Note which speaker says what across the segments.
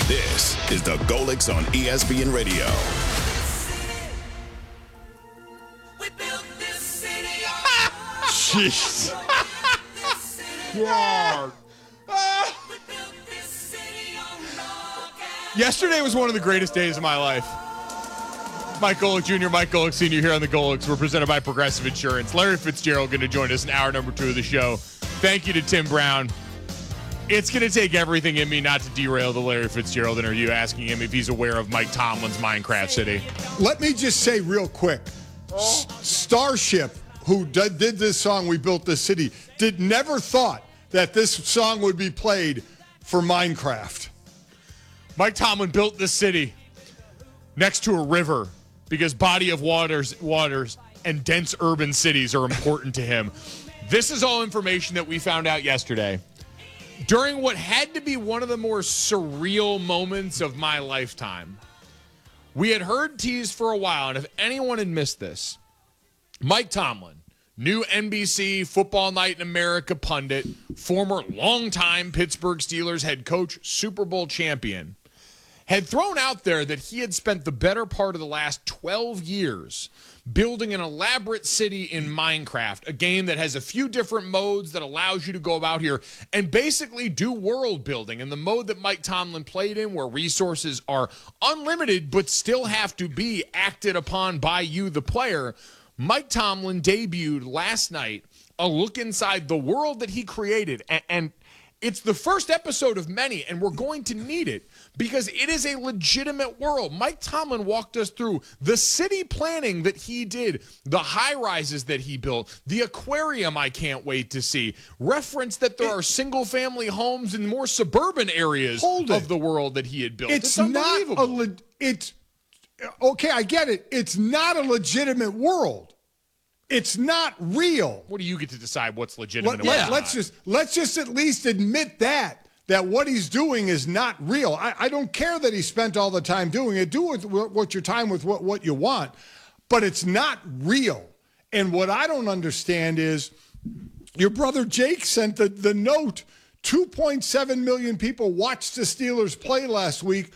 Speaker 1: This is the Golics on ESPN Radio.
Speaker 2: Jeez. God. Yesterday was one of the greatest days of my life. Mike Golic Jr., Mike Golic Sr. here on the Golics. We're presented by Progressive Insurance. Larry Fitzgerald going to join us in hour number 2 of the show. Thank you to Tim Brown. It's going to take everything in me not to derail the Larry Fitzgerald interview, asking him if he's aware of Mike Tomlin's Minecraft City.
Speaker 3: Let me just say real quick, Starship, who did this song, We Built This City, never thought that this song would be played for Minecraft.
Speaker 2: Mike Tomlin built this city next to a river because body of waters and dense urban cities are important to him. This is all information that we found out yesterday during what had to be one of the more surreal moments of my lifetime. We had heard teased for a while, and if anyone had missed this, Mike Tomlin, new NBC Football Night in America pundit, former longtime Pittsburgh Steelers head coach, Super Bowl champion, had thrown out there that he had spent the better part of the last 12 years building an elaborate city in Minecraft, a game that has a few different modes that allows you to go about here and basically do world building. And the mode that Mike Tomlin played in, where resources are unlimited but still have to be acted upon by you, the player, Mike Tomlin debuted last night a look inside the world that he created. And it's the first episode of many, and we're going to need it because it is a legitimate world. Mike Tomlin walked us through the city planning that he did, the high-rises that he built, the aquarium I can't wait to see, reference that there are single-family homes in more suburban areas of the world that he had built. It's unbelievable.
Speaker 3: Okay, I get it. It's not a legitimate world. It's not real.
Speaker 2: What do you get to decide what's legitimate?
Speaker 3: Let's just at least admit that what he's doing is not real. I don't care that he spent all the time doing it. Do with what your time with what you want, but it's not real. And what I don't understand is your brother Jake sent the note. 2.7 million people watched the Steelers play last week.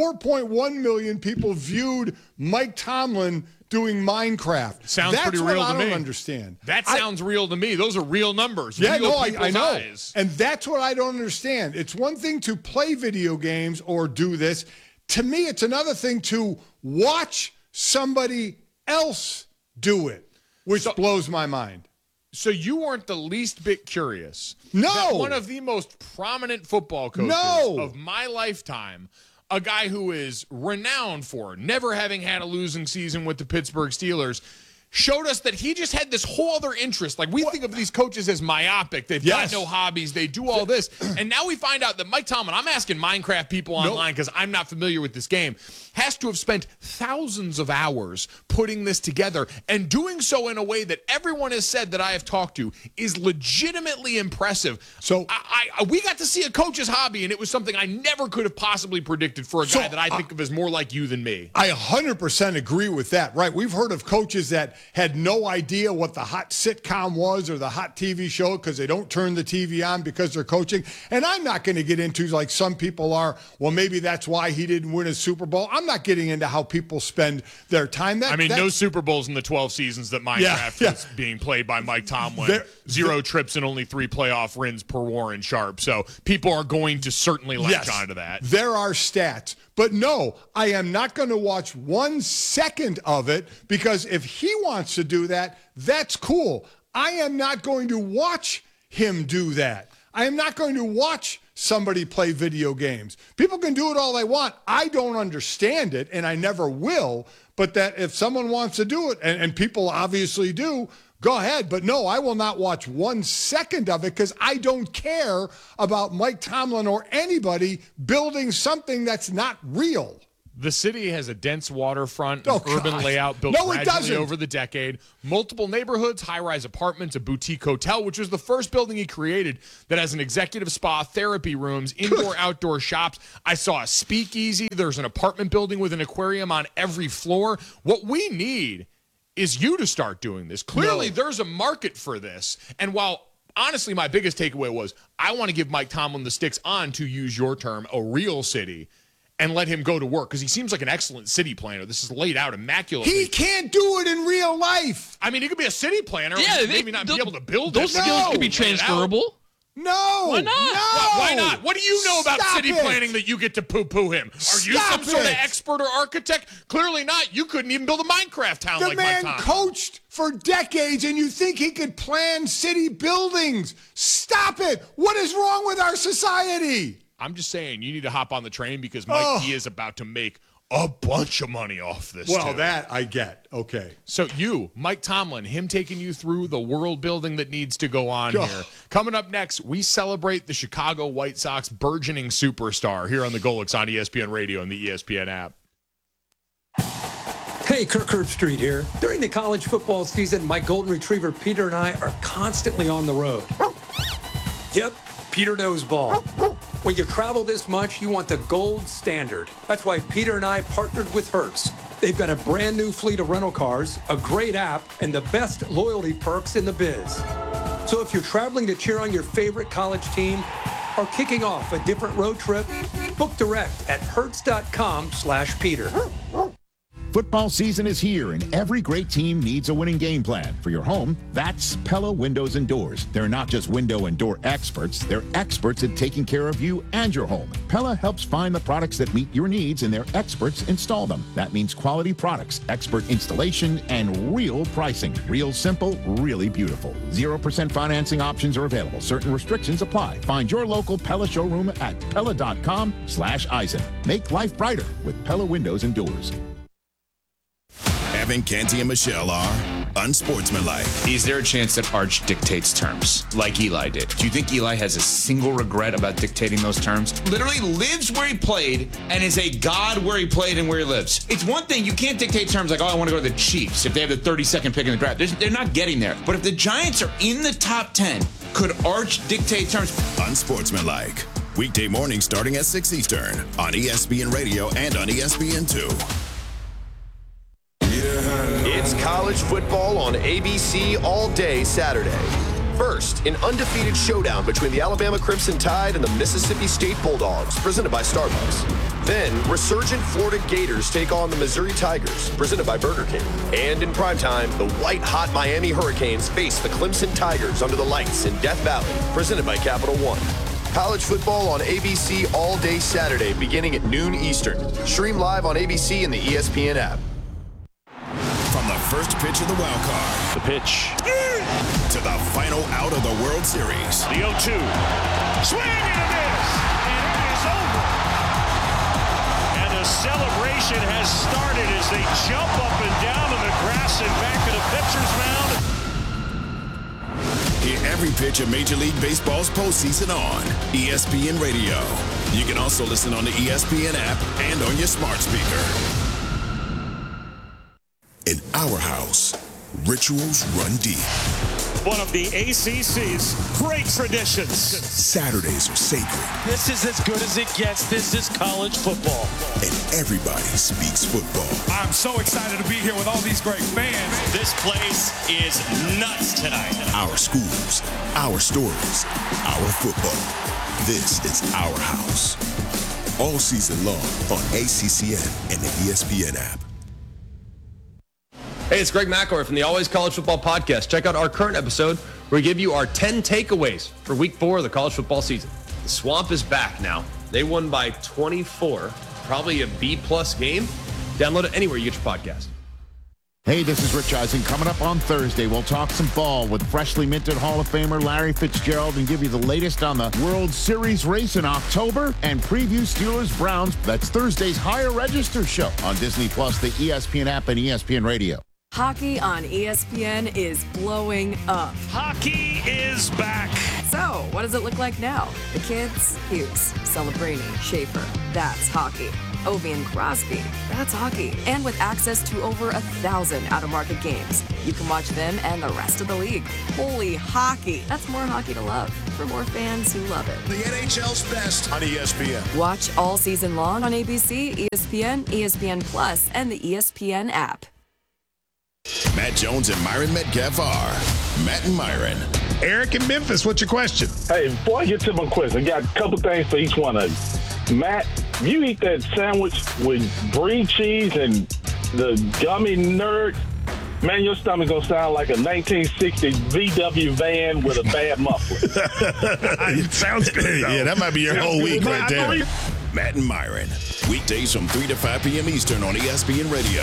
Speaker 3: 4.1 million people viewed Mike Tomlin doing Minecraft.
Speaker 2: Sounds pretty real to me.
Speaker 3: I don't understand.
Speaker 2: That sounds real to me. Those are real numbers.
Speaker 3: Yeah,
Speaker 2: real
Speaker 3: I know.
Speaker 2: Eyes.
Speaker 3: And that's what I don't understand. It's one thing to play video games or do this. To me, it's another thing to watch somebody else do it, which blows my mind.
Speaker 2: So you weren't the least bit curious.
Speaker 3: No.
Speaker 2: That one of the most prominent football coaches of my lifetime, a guy who is renowned for never having had a losing season with the Pittsburgh Steelers, showed us that he just had this whole other interest. Like, we think of these coaches as myopic. They've got no hobbies. They do all this. And now we find out that Mike Tomlin, I'm asking Minecraft people online because I'm not familiar with this game, has to have spent thousands of hours putting this together and doing so in a way that everyone has said that I have talked to is legitimately impressive. So we got to see a coach's hobby, and it was something I never could have possibly predicted for a guy that I think of as more like you than me.
Speaker 3: I 100% agree with that, right? We've heard of coaches that had no idea what the hot sitcom was or the hot TV show because they don't turn the TV on because they're coaching. And I'm not going to get into, like some people are, well, maybe that's why he didn't win a Super Bowl. I'm not getting into how people spend their time.
Speaker 2: No Super Bowls in the 12 seasons that Minecraft is being played by Mike Tomlin. Zero trips and only 3 playoff wins per Warren Sharp. So people are going to certainly latch onto that.
Speaker 3: There are stats. But no, I am not going to watch 1 second of it because if he wants to do that, that's cool. I am not going to watch him do that. I am not going to watch somebody play video games. People can do it all they want. I don't understand it, and I never will. But that if someone wants to do it, and people obviously do, go ahead. But no, I will not watch 1 second of it because I don't care about Mike Tomlin or anybody building something that's not real.
Speaker 2: The city has a dense waterfront, urban layout built gradually over the decade, multiple neighborhoods, high-rise apartments, a boutique hotel, which was the first building he created that has an executive spa, therapy rooms, indoor-outdoor shops. I saw a speakeasy. There's an apartment building with an aquarium on every floor. What we need is you to start doing this. Clearly, there's a market for this. And while honestly my biggest takeaway was I want to give Mike Tomlin the sticks on, to use your term, a real city. and let him go to work because he seems like an excellent city planner. This is laid out immaculately.
Speaker 3: He can't do it in real life.
Speaker 2: I mean, he could be a city planner.
Speaker 4: Yeah,
Speaker 2: maybe not be able to build
Speaker 4: those
Speaker 2: it.
Speaker 4: skills could be transferable.
Speaker 3: No.
Speaker 4: Why not?
Speaker 3: No.
Speaker 2: Why not? What do you know about city planning that you get to poo-poo him? Are you some sort of expert or architect? Clearly not. You couldn't even build a Minecraft town like Mike Tomlin.
Speaker 3: The man coached for decades, and you think he could plan city buildings. Stop it. What is wrong with our society?
Speaker 2: I'm just saying, you need to hop on the train because Mike T is about to make a bunch of money off this.
Speaker 3: Well, that I get. Okay.
Speaker 2: So Mike Tomlin, him taking you through the world building that needs to go on here. Coming up next, we celebrate the Chicago White Sox burgeoning superstar here on the Golics on ESPN Radio and the ESPN app.
Speaker 5: Hey, Kirk Herbstreit here. During the college football season, my golden retriever Peter and I are constantly on the road. Yep, Peter knows ball. When you travel this much, you want the gold standard. That's why Peter and I partnered with Hertz. They've got a brand new fleet of rental cars, a great app, and the best loyalty perks in the biz. So if you're traveling to cheer on your favorite college team or kicking off a different road trip, book direct at hertz.com/Peter.
Speaker 6: Football season is here, and every great team needs a winning game plan. For your home, that's Pella Windows and Doors. They're not just window and door experts, they're experts at taking care of you and your home. Pella helps find the products that meet your needs, and their experts install them. That means quality products, expert installation, and real pricing. Real simple, really beautiful. 0% financing options are available. Certain restrictions apply. Find your local Pella showroom at Pella.com/Eisen. Make life brighter with Pella Windows and Doors.
Speaker 1: Evan, Canty, and Michelle are unsportsmanlike.
Speaker 7: Is there a chance that Arch dictates terms like Eli did? Do you think Eli has a single regret about dictating those terms? Literally lives where he played and is a god where he played and where he lives. It's one thing, you can't dictate terms like, oh, I want to go to the Chiefs if they have the 32nd pick in the draft. They're not getting there. But if the Giants are in the top 10, could Arch dictate terms?
Speaker 1: Unsportsmanlike. Weekday morning starting at 6 Eastern on ESPN Radio and on ESPN2.
Speaker 8: It's college football on ABC all day Saturday. First, an undefeated showdown between the Alabama Crimson Tide and the Mississippi State Bulldogs, presented by Starbucks. Then, resurgent Florida Gators take on the Missouri Tigers, presented by Burger King. And in primetime, the white-hot Miami Hurricanes face the Clemson Tigers under the lights in Death Valley, presented by Capital One. College football on ABC all day Saturday, beginning at noon Eastern. Stream live on ABC and the ESPN app.
Speaker 1: From the first pitch of the wild card.
Speaker 9: The pitch.
Speaker 1: To the final out of the World Series.
Speaker 9: The 0-2. Swing and a miss. And it is over. And the celebration has started as they jump up and down on the grass and back to the pitcher's mound.
Speaker 1: Hear every pitch of Major League Baseball's postseason on ESPN Radio. You can also listen on the ESPN app and on your smart speaker. In our house, rituals run deep.
Speaker 9: One of the ACC's great traditions.
Speaker 1: Saturdays are sacred.
Speaker 10: This is as good as it gets. This is college football.
Speaker 1: And everybody speaks football.
Speaker 10: I'm so excited to be here with all these great fans.
Speaker 9: This place is nuts tonight.
Speaker 1: Our schools, our stories, our football. This is our house. All season long on ACCN and the ESPN app.
Speaker 8: Hey, it's Greg McElroy from the Always College Football Podcast. Check out our current episode where we give you our 10 takeaways for Week 4 of the college football season. The Swamp is back now. They won by 24. Probably a B-plus game. Download it anywhere you get your podcast.
Speaker 6: Hey, this is Rich Eisen. Coming up on Thursday, we'll talk some ball with freshly minted Hall of Famer Larry Fitzgerald and give you the latest on the World Series race in October and preview Steelers-Browns. That's Thursday's Higher Register show on Disney+, the ESPN app, and ESPN Radio.
Speaker 11: Hockey on ESPN is blowing up.
Speaker 9: Hockey is back.
Speaker 11: So, what does it look like now? The kids? Hughes, Celebrini, Schaefer. That's hockey. Ovi and Crosby. That's hockey. And with access to over 1,000 out-of-market games, you can watch them and the rest of the league. Holy hockey. That's more hockey to love for more fans who love it.
Speaker 1: The NHL's best on ESPN.
Speaker 11: Watch all season long on ABC, ESPN, ESPN Plus, and the ESPN app.
Speaker 1: Matt Jones and Myron Metcalf are Matt and Myron.
Speaker 12: Eric in Memphis, what's your question?
Speaker 13: Hey, before I get to my question, I got a couple things for each one of you. Matt,
Speaker 4: you eat that sandwich with brie cheese and the gummy nerd, man, your stomach's going to sound like a 1960 VW van with a bad muffler.
Speaker 12: It sounds good, though.
Speaker 13: Yeah, that might be your whole week right there.
Speaker 1: Matt and Myron, weekdays from 3 to 5 p.m. Eastern on ESPN Radio.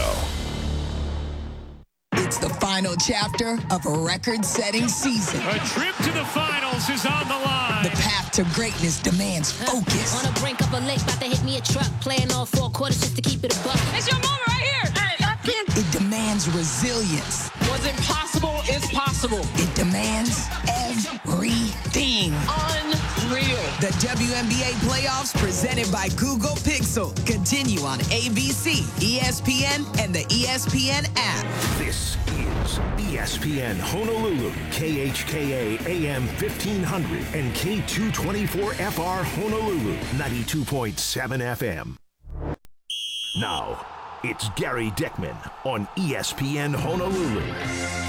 Speaker 14: It's the final chapter of a record-setting season.
Speaker 9: A trip to the finals is on the line.
Speaker 14: The path to greatness demands focus.
Speaker 15: On the brink of a lake, about to hit me a truck. Playing all 4 quarters just to keep it a buck.
Speaker 16: It's your moment right here.
Speaker 14: It demands resilience.
Speaker 16: What's impossible is possible.
Speaker 14: It demands everything.
Speaker 16: Unreal.
Speaker 14: The WNBA playoffs presented by Google Pixel continue on ABC, ESPN, and the ESPN app.
Speaker 17: This is ESPN Honolulu, KHKA AM 1500 and K224FR Honolulu, 92.7 FM. Now, it's Gary Dickman on ESPN Honolulu.